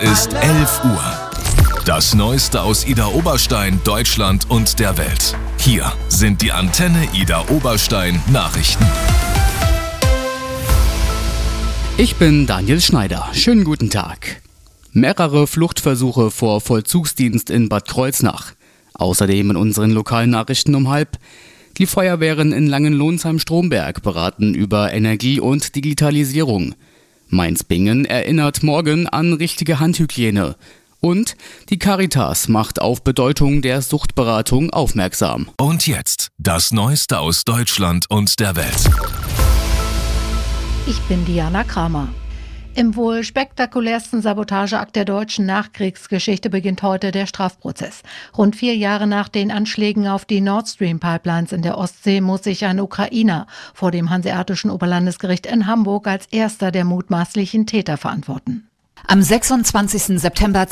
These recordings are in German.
ist 11 Uhr. Das Neueste aus Ida Oberstein, Deutschland und der Welt. Hier sind die Antenne Ida Oberstein Nachrichten. Ich bin Daniel Schneider. Schönen guten Tag. Mehrere Fluchtversuche vor Vollzugsdienst in Bad Kreuznach. Außerdem in unseren lokalen Nachrichten um 12:30. Die Feuerwehren in Langenlohnsheim-Stromberg beraten über Energie und Digitalisierung. Mainz-Bingen erinnert morgen an richtige Handhygiene. Und die Caritas macht auf Bedeutung der Suchtberatung aufmerksam. Und jetzt das Neueste aus Deutschland und der Welt. Ich bin Diana Kramer. Im wohl spektakulärsten Sabotageakt der deutschen Nachkriegsgeschichte beginnt heute der Strafprozess. Rund 4 Jahre nach den Anschlägen auf die Nord Stream Pipelines in der Ostsee muss sich ein Ukrainer vor dem Hanseatischen Oberlandesgericht in Hamburg als erster der mutmaßlichen Täter verantworten. Am 26. September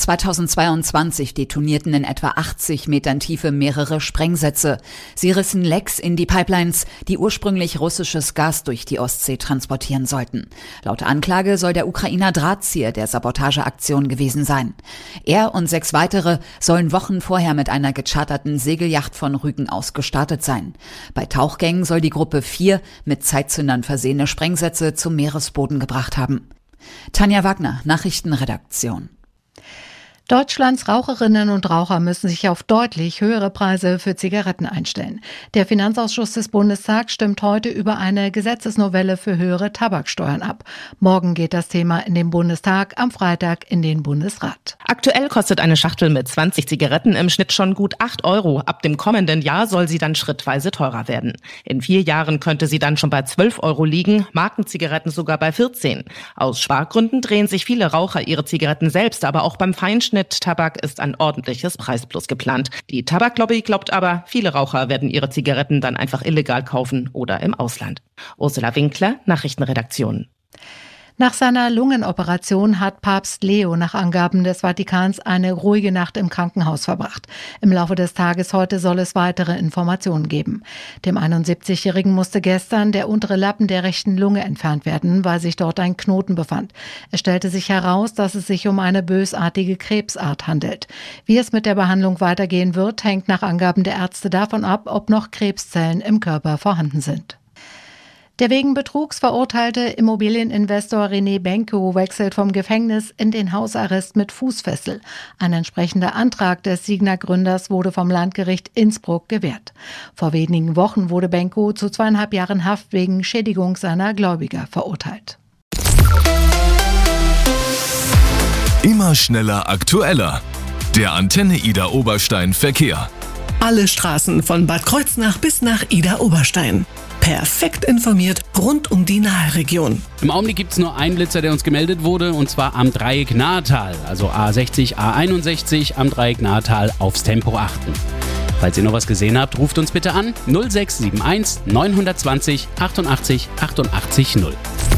2022 detonierten in etwa 80 Metern Tiefe mehrere Sprengsätze. Sie rissen Lecks in die Pipelines, die ursprünglich russisches Gas durch die Ostsee transportieren sollten. Laut Anklage soll der Ukrainer Drahtzieher der Sabotageaktion gewesen sein. Er und 6 weitere sollen Wochen vorher mit einer gecharterten Segelyacht von Rügen aus gestartet sein. Bei Tauchgängen soll die Gruppe 4 mit Zeitzündern versehene Sprengsätze zum Meeresboden gebracht haben. Tanja Wagner, Nachrichtenredaktion. Deutschlands Raucherinnen und Raucher müssen sich auf deutlich höhere Preise für Zigaretten einstellen. Der Finanzausschuss des Bundestags stimmt heute über eine Gesetzesnovelle für höhere Tabaksteuern ab. Morgen geht das Thema in den Bundestag, am Freitag in den Bundesrat. Aktuell kostet eine Schachtel mit 20 Zigaretten im Schnitt schon gut 8 Euro. Ab dem kommenden Jahr soll sie dann schrittweise teurer werden. In 4 Jahren könnte sie dann schon bei 12 Euro liegen, Markenzigaretten sogar bei 14. Aus Spargründen drehen sich viele Raucher ihre Zigaretten selbst, aber auch beim Feinschnitt Tabak ist ein ordentliches Preisplus geplant. Die Tabaklobby glaubt aber, viele Raucher werden ihre Zigaretten dann einfach illegal kaufen oder im Ausland. Ursula Winkler, Nachrichtenredaktion. Nach seiner Lungenoperation hat Papst Leo nach Angaben des Vatikans eine ruhige Nacht im Krankenhaus verbracht. Im Laufe des Tages heute soll es weitere Informationen geben. Dem 71-Jährigen musste gestern der untere Lappen der rechten Lunge entfernt werden, weil sich dort ein Knoten befand. Es stellte sich heraus, dass es sich um eine bösartige Krebsart handelt. Wie es mit der Behandlung weitergehen wird, hängt nach Angaben der Ärzte davon ab, ob noch Krebszellen im Körper vorhanden sind. Der wegen Betrugs verurteilte Immobilieninvestor René Benko wechselt vom Gefängnis in den Hausarrest mit Fußfessel. Ein entsprechender Antrag des Signa-Gründers wurde vom Landgericht Innsbruck gewährt. Vor wenigen Wochen wurde Benko zu 2,5 Jahren Haft wegen Schädigung seiner Gläubiger verurteilt. Immer schneller, aktueller. Der Antenne Ida Oberstein Verkehr. Alle Straßen von Bad Kreuznach bis nach Ida Oberstein. Perfekt informiert rund um die Nahregion. Im Augenblick gibt es nur einen Blitzer, der uns gemeldet wurde, und zwar am Dreieck Nahetal, also A60, A61, am Dreieck Nahetal aufs Tempo achten. Falls ihr noch was gesehen habt, ruft uns bitte an 0671 920 88 88 0.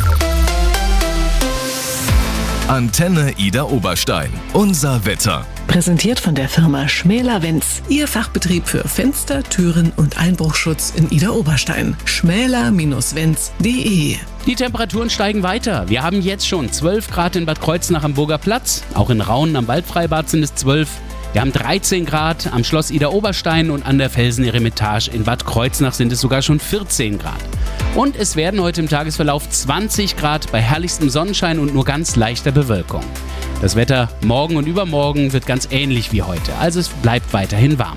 Antenne Ida Oberstein. Unser Wetter. Präsentiert von der Firma Schmäler-Wenz. Ihr Fachbetrieb für Fenster, Türen und Einbruchschutz in Ida Oberstein. schmäler-wenz.de. Die Temperaturen steigen weiter. Wir haben jetzt schon 12 Grad in Bad Kreuznach am Burger Platz. Auch in Raunen am Waldfreibad sind es 12. Wir haben 13 Grad am Schloss Ida Oberstein und an der Felsen-Eremitage in Bad Kreuznach sind es sogar schon 14 Grad. Und es werden heute im Tagesverlauf 20 Grad bei herrlichstem Sonnenschein und nur ganz leichter Bewölkung. Das Wetter morgen und übermorgen wird ganz ähnlich wie heute, also es bleibt weiterhin warm.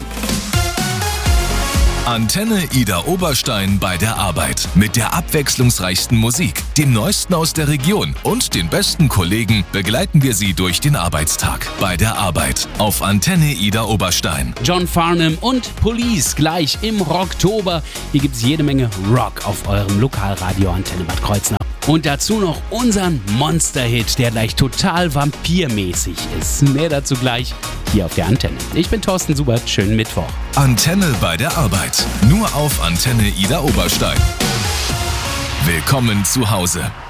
Antenne Ida Oberstein bei der Arbeit. Mit der abwechslungsreichsten Musik, dem Neuesten aus der Region und den besten Kollegen begleiten wir Sie durch den Arbeitstag. Bei der Arbeit auf Antenne Ida Oberstein. John Farnham und Police gleich im Rocktober. Hier gibt es jede Menge Rock auf eurem Lokalradio Antenne Bad Kreuznach. Und dazu noch unseren Monster-Hit, der gleich total vampirmäßig ist. Mehr dazu gleich hier auf der Antenne. Ich bin Thorsten Subert, schönen Mittwoch. Antenne bei der Arbeit. Nur auf Antenne Ida Oberstein. Willkommen zu Hause.